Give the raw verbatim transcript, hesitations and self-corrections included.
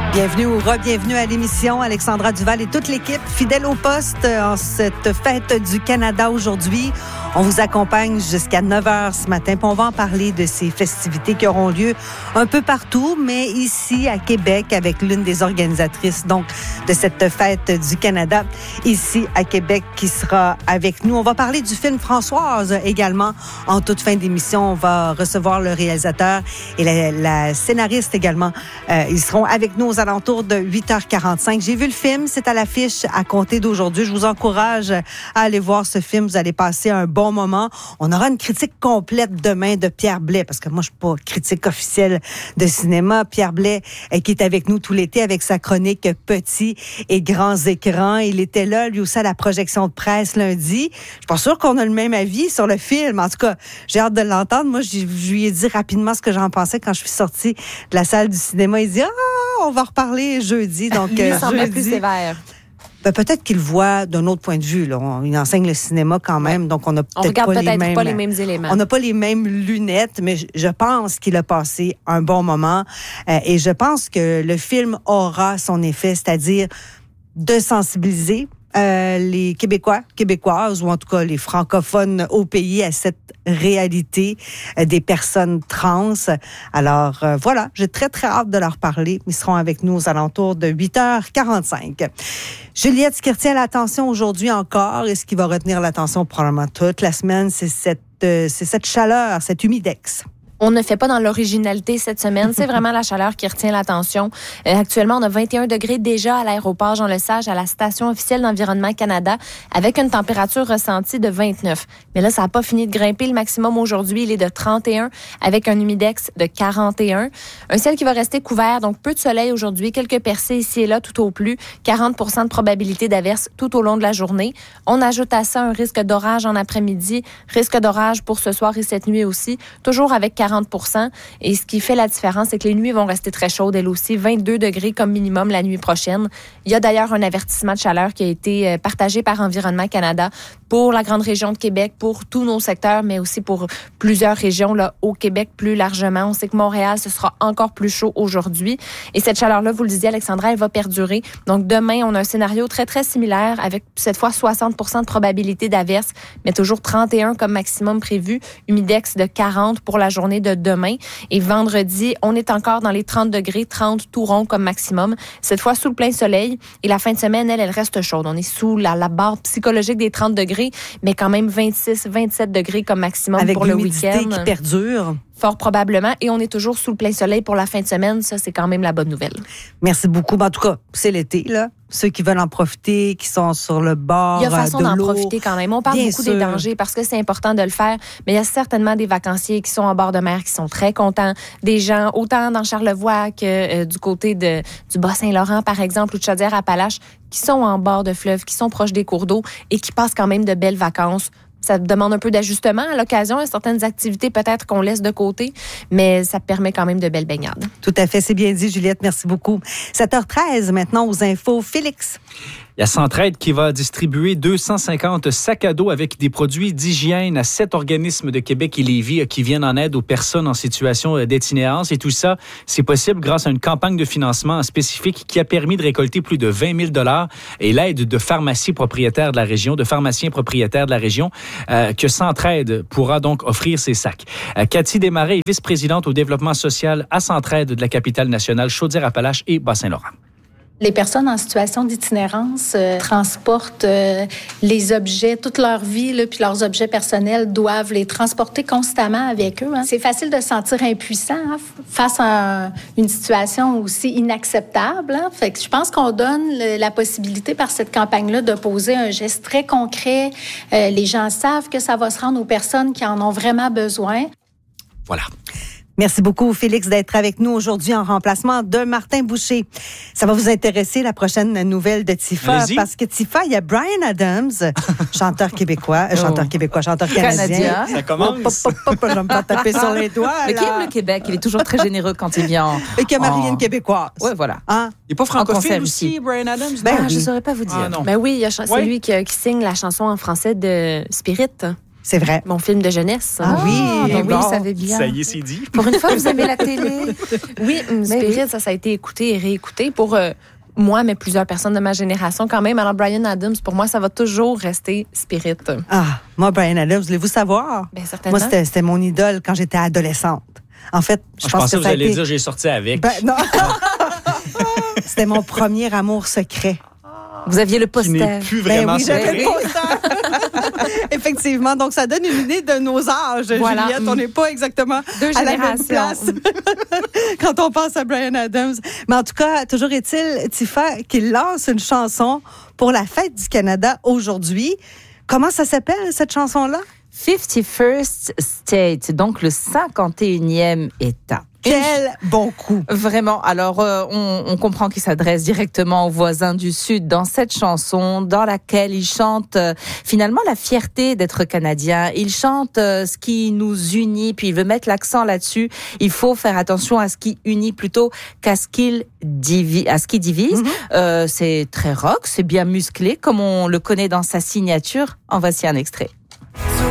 Bienvenue ou re-bienvenue à l'émission. Alexandra Duval et toute l'équipe fidèle au poste en cette fête du Canada aujourd'hui. On vous accompagne jusqu'à neuf heures ce matin. Puis on va en parler de ces festivités qui auront lieu un peu partout, mais ici à Québec avec l'une des organisatrices donc de cette fête du Canada ici à Québec qui sera avec nous. On va parler du film Françoise également en toute fin d'émission. On va recevoir le réalisateur et la, la scénariste également. Euh, ils seront avec nous aux alentours de huit heures quarante-cinq. J'ai vu le film, c'est à l'affiche à compter d'aujourd'hui. Je vous encourage à aller voir ce film. Vous allez passer un bon moment. On aura une critique complète demain de Pierre Blais, parce que moi, je suis pas critique officielle de cinéma. Pierre Blais, euh, qui est avec nous tout l'été avec sa chronique Petits et grands écrans. Il était là, lui aussi, à la projection de presse lundi. Je suis pas sûre qu'on a le même avis sur le film. En tout cas, j'ai hâte de l'entendre. Moi, je, je lui ai dit rapidement ce que j'en pensais quand je suis sortie de la salle du cinéma. Il dit « Ah, on va reparler jeudi. » Donc, lui, euh, semble jeudi, plus sévère. Ben, peut-être qu'il voit d'un autre point de vue. Là. On, il enseigne le cinéma quand même, donc on n'a peut-être, on regarde pas, peut-être les mêmes, pas les mêmes éléments. On n'a pas les mêmes lunettes, mais je, je pense qu'il a passé un bon moment. Euh, et je pense que le film aura son effet, c'est-à-dire de sensibiliser euh, les Québécois, Québécoises, ou en tout cas les francophones au pays à cette réalité euh, des personnes trans. Alors euh, voilà, j'ai très très hâte de leur parler. Ils seront avec nous aux alentours de huit heures quarante-cinq. Juliette, ce qui retient l'attention aujourd'hui encore, et ce qui va retenir l'attention probablement toute la semaine, c'est cette, euh, c'est cette chaleur, cet humidex. On ne fait pas dans l'originalité cette semaine. C'est vraiment la chaleur qui retient l'attention. Euh, actuellement, on a vingt et un degrés déjà à l'aéroport Jean-Lesage, à la station officielle d'Environnement Canada, avec une température ressentie de vingt-neuf. Mais là, ça n'a pas fini de grimper. Le maximum aujourd'hui, il est de trente et un, avec un humidex de quarante et un. Un ciel qui va rester couvert, donc peu de soleil aujourd'hui, quelques percées ici et là, tout au plus. quarante pour cent de probabilité d'averse tout au long de la journée. On ajoute à ça un risque d'orage en après-midi, risque d'orage pour ce soir et cette nuit aussi, toujours avec quarante pour cent. Et ce qui fait la différence, c'est que les nuits vont rester très chaudes, elles aussi, vingt-deux degrés comme minimum la nuit prochaine. Il y a d'ailleurs un avertissement de chaleur qui a été partagé par Environnement Canada pour la grande région de Québec, pour tous nos secteurs, mais aussi pour plusieurs régions là, au Québec plus largement. On sait que Montréal, ce sera encore plus chaud aujourd'hui. Et cette chaleur-là, vous le disiez, Alexandra, elle va perdurer. Donc demain, on a un scénario très, très similaire avec cette fois soixante pour cent de probabilité d'averse, mais toujours trente et un comme maximum prévu. Humidex de quarante pour la journée de demain. Et vendredi, on est encore dans les trente degrés, trente tout rond comme maximum. Cette fois sous le plein soleil. Et la fin de semaine, elle, elle reste chaude. On est sous la, la barre psychologique des trente degrés, mais quand même vingt-six, vingt-sept degrés comme maximum avec pour le week-end. Avec l'humidité qui perdure. Fort probablement. Et on est toujours sous le plein soleil pour la fin de semaine. Ça, c'est quand même la bonne nouvelle. Merci beaucoup. En tout cas, c'est l'été, là. Ceux qui veulent en profiter, qui sont sur le bord de l'eau. Il y a façon d'en profiter quand même. On parle Bien beaucoup sûr. des dangers parce que c'est important de le faire, mais il y a certainement des vacanciers qui sont en bord de mer, qui sont très contents. Des gens, autant dans Charlevoix que euh, du côté de, du Bas-Saint-Laurent, par exemple, ou de Chaudière-Appalaches, qui sont en bord de fleuve, qui sont proches des cours d'eau et qui passent quand même de belles vacances. Ça demande un peu d'ajustement à l'occasion. Il y a certaines activités peut-être qu'on laisse de côté, mais ça permet quand même de belles baignades. Tout à fait, c'est bien dit, Juliette. Merci beaucoup. sept heures treize, maintenant aux infos. Félix. Il y a Centraide qui va distribuer deux cent cinquante sacs à dos avec des produits d'hygiène à sept organismes de Québec et Lévis qui viennent en aide aux personnes en situation d'itinérance. Et tout ça, c'est possible grâce à une campagne de financement spécifique qui a permis de récolter plus de vingt mille dollars et l'aide de pharmacies propriétaires de la région, de pharmaciens propriétaires de la région, euh, que Centraide pourra donc offrir ces sacs. Euh, Cathy Desmarais est vice-présidente au développement social à Centraide de la capitale nationale, Chaudière-Appalaches et Bas-Saint-Laurent. Les personnes en situation d'itinérance euh, transportent euh, les objets toute leur vie, là, puis leurs objets personnels doivent les transporter constamment avec eux. Hein. C'est facile de se sentir impuissant hein, face à une situation aussi inacceptable. Hein. Fait que je pense qu'on donne le, la possibilité par cette campagne-là de poser un geste très concret. Euh, les gens savent que ça va se rendre aux personnes qui en ont vraiment besoin. Voilà. Merci beaucoup, Félix, d'être avec nous aujourd'hui en remplacement de Martin Boucher. Ça va vous intéresser, la prochaine nouvelle de Tifa, Allez-y. parce que Tifa, il y a Bryan Adams, chanteur québécois, euh, chanteur Oh. québécois, chanteur canadien. Canadien. Ça commence. Hop, hop, hop, hop, je vais me faire taper sur les doigts. Mais qui là. aime le Québec? Il est toujours très généreux quand il vient en... Et qui a marié en- une québécoise. Ouais, voilà. Hein? Il n'est pas francophile concert aussi, aussi. Bryan Adams? Ben Ah, oui. je ne saurais pas vous dire. Ah, non. Ben oui, il y a ch- c'est Ouais. lui qui, qui signe la chanson en français de Spirit. C'est vrai. Mon film de jeunesse. Ah oui, Ah, donc bon. oui, vous savez bien. Ça y est, c'est dit. Pour une fois, vous aimez la télé. Oui, Spirit, ça, ça a été écouté et réécouté pour euh, moi, mais plusieurs personnes de ma génération quand même. Alors, Bryan Adams, pour moi, ça va toujours rester Spirit. Ah, moi, Bryan Adams, voulez-vous savoir? Bien, certainement. Moi, c'était, c'était mon idole quand j'étais adolescente. En fait, je, Je pense pensais que que ça vous a allez été... dire j'ai sorti avec. Ben, non. C'était mon premier amour secret. Vous aviez le Qui n'est poster. plus Ben vraiment oui, j'avais secret. le poster. Effectivement, donc ça donne une idée de nos âges, Voilà. Juliette. On n'est pas exactement Deux à la même générations. place quand on pense à Bryan Adams. Mais en tout cas, toujours est-il, Tifa, qu'il lance une chanson pour la fête du Canada aujourd'hui. Comment ça s'appelle, cette chanson-là? cinquante-first State, donc le cinquante et unième État. Quel bon coup! Vraiment. Alors, euh, on, on comprend qu'il s'adresse directement aux voisins du Sud dans cette chanson, dans laquelle il chante euh, finalement la fierté d'être Canadien. Il chante euh, ce qui nous unit, puis il veut mettre l'accent là-dessus. Il faut faire attention à ce qui unit plutôt qu'à ce qu'il divi- à ce qui divise. Mm-hmm. Euh, c'est très rock, c'est bien musclé, comme on le connaît dans sa signature. En voici un extrait.